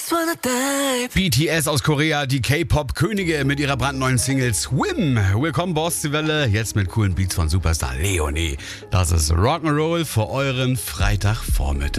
BTS aus Korea, die K-Pop-Könige mit ihrer brandneuen Single Swim. Willkommen bei Ostseewelle, jetzt mit coolen Beats von Superstar Leonie. Das ist Rock'n'Roll für euren Freitagvormittag.